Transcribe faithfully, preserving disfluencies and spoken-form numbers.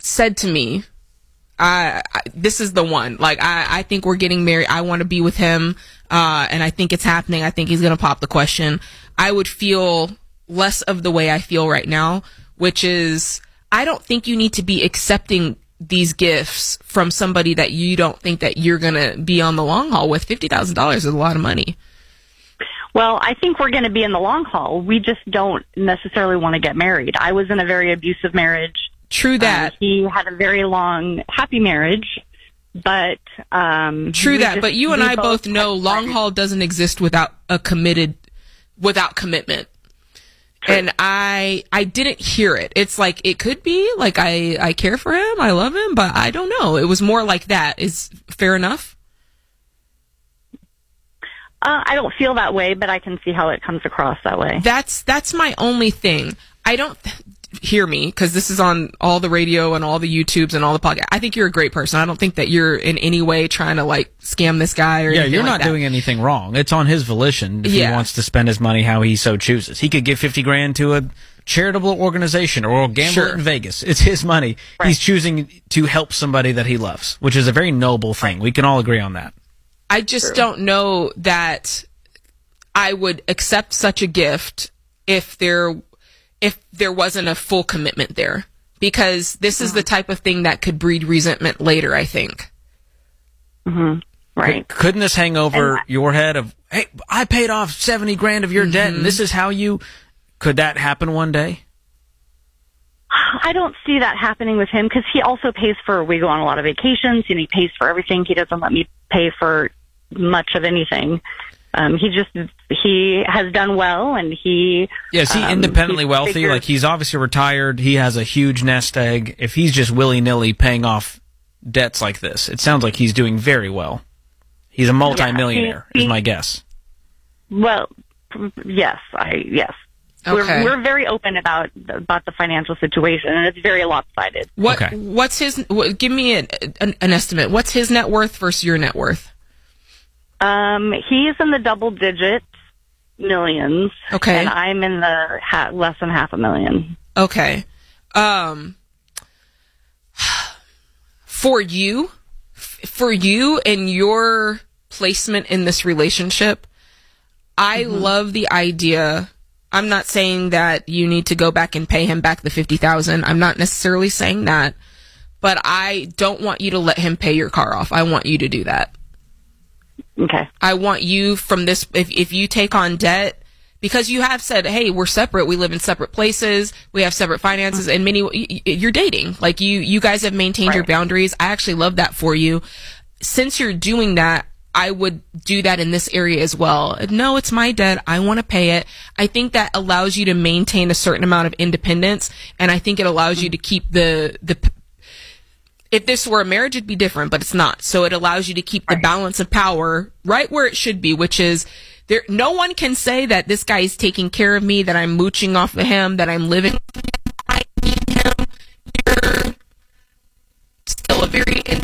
said to me, I, I this is the one. Like, I, I think we're getting married. I want to be with him. Uh, and I think it's happening. I think he's going to pop the question. I would feel less of the way I feel right now, which is, I don't think you need to be accepting these gifts from somebody that you don't think that you're going to be on the long haul with. fifty thousand dollars is a lot of money. Well, I think we're going to be in the long haul. We just don't necessarily want to get married. I was in a very abusive marriage. True that. Um, he had a very long, happy marriage, but... Um, True that, just, but you and I both, both know long haul doesn't exist without a committed, without commitment. True. And I I didn't hear it. It's like, it could be, like, I, I care for him, I love him, but I don't know. It was more like that. Is fair enough? Uh, I don't feel that way, but I can see how it comes across that way. That's that's my only thing. I don't th- hear me, because this is on all the radio and all the YouTubes and all the podcasts. I think you're a great person. I don't think that you're in any way trying to like scam this guy or yeah. anything You're like not that. doing anything wrong. It's on his volition if yeah. he wants to spend his money how he so chooses. He could give fifty grand to a charitable organization or gamble sure. in Vegas. It's his money. Right. He's choosing to help somebody that he loves, which is a very noble thing. We can all agree on that. I just True. don't know that I would accept such a gift if there if there wasn't a full commitment there, because this is the type of thing that could breed resentment later, I think. Mm-hmm. Right. Couldn't this hang over And, your head of, hey, I paid off seventy grand of your mm-hmm. debt and this is how you... Could that happen one day? I don't see that happening with him, because he also pays for, we go on a lot of vacations, and he pays for everything. He doesn't let me pay for much of anything. Um, he just, he has done well, and he... Yeah, is he um, independently wealthy? figured, like, he's obviously retired. He has a huge nest egg. If he's just willy-nilly paying off debts like this, it sounds like he's doing very well. He's a multimillionaire, yeah, he, he, is my guess. Well, yes, I, yes. Okay. We're, we're very open about about the financial situation, and it's very lopsided. What okay. What's his? What, give me an, an an estimate. What's his net worth versus your net worth? Um, he's in the double digits, millions. Okay. And I'm in the ha- less than half a million. Okay. Um, for you, for you and your placement in this relationship, I mm-hmm. love the idea. I'm not saying that you need to go back and pay him back the fifty thousand dollars. I'm not necessarily saying that, but I don't want you to let him pay your car off. I want you to do that. Okay. I want you from this, if if you take on debt, because you have said, hey, we're separate, we live in separate places, we have separate finances, and many, you're dating. Like, you, you guys have maintained right. your boundaries. I actually love that for you. Since you're doing that, I would do that in this area as well. No, it's my debt. I want to pay it. I think that allows you to maintain a certain amount of independence, and I think it allows you to keep the, the, if this were a marriage, it'd be different, but it's not. So it allows you to keep the balance of power right where it should be, which is there. No one can say that this guy is taking care of me, that I'm mooching off of him, that I'm living. I need him. You're still a very independent